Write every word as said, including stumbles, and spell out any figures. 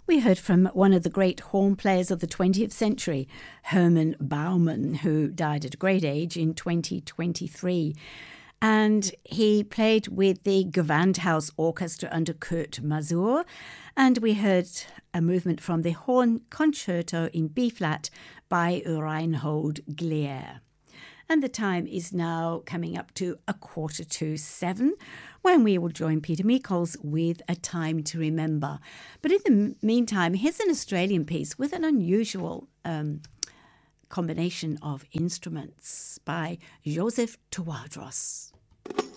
We heard from one of the great horn players of the twentieth century, Herman Baumann, who died at a great age in twenty twenty-three. And he played with the Gewandhaus Orchestra under Kurt Masur. And we heard a movement from the Horn Concerto in B-flat by Reinhold Glier. And the time is now coming up to a quarter to seven, when we will join Peter Meikles with A Time to Remember. But in the meantime, here's an Australian piece with an unusual um, combination of instruments by Joseph Tawadros.